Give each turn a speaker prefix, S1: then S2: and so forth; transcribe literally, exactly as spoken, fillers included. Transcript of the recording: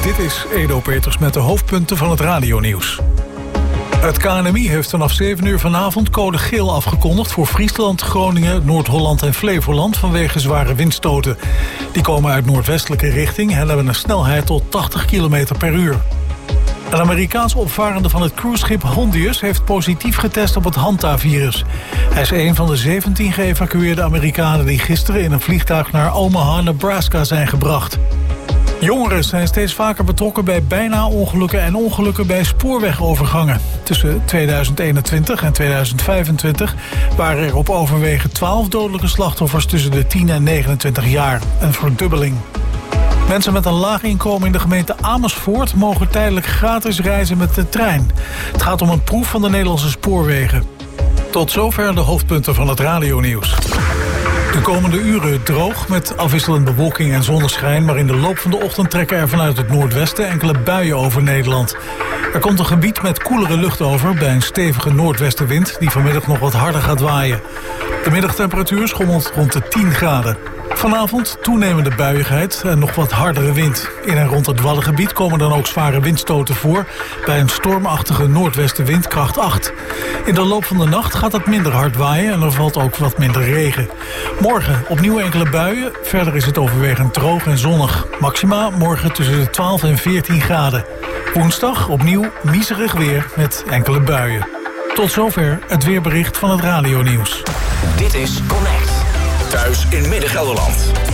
S1: Dit is Edo Peters met de hoofdpunten van het radionieuws. Het K N M I heeft vanaf zeven uur vanavond code geel afgekondigd voor Friesland, Groningen, Noord-Holland en Flevoland vanwege zware windstoten. Die komen uit noordwestelijke richting en hebben een snelheid tot tachtig kilometer per uur. Een Amerikaans opvarende van het cruiseschip Hondius heeft positief getest op het Hanta-virus. Hij is een van de zeventien geëvacueerde Amerikanen die gisteren in een vliegtuig naar Omaha, Nebraska zijn gebracht. Jongeren zijn steeds vaker betrokken bij bijna-ongelukken en ongelukken bij spoorwegovergangen. Tussen tweeduizend eenentwintig en tweeduizend vijfentwintig waren er op overwegen twaalf dodelijke slachtoffers tussen de tien en negenentwintig jaar. Een verdubbeling. Mensen met een laag inkomen in de gemeente Amersfoort mogen tijdelijk gratis reizen met de trein. Het gaat om een proef van de Nederlandse spoorwegen. Tot zover de hoofdpunten van het radionieuws. De komende uren droog met afwisselend bewolking en zonneschijn, maar in de loop van de ochtend trekken er vanuit het noordwesten enkele buien over Nederland. Er komt een gebied met koelere lucht over bij een stevige noordwestenwind die vanmiddag nog wat harder gaat waaien. De middagtemperatuur schommelt rond de tien graden. Vanavond toenemende buiigheid en nog wat hardere wind. In en rond het Waddengebied komen dan ook zware windstoten voor bij een stormachtige noordwestenwind kracht acht. In de loop van de nacht gaat het minder hard waaien en er valt ook wat minder regen. Morgen opnieuw enkele buien, verder is het overwegend droog en zonnig. Maxima morgen tussen de twaalf en veertien graden. Woensdag opnieuw miserig weer met enkele buien. Tot zover het weerbericht van het radionieuws.
S2: Dit is Connect. Thuis in Midden-Gelderland.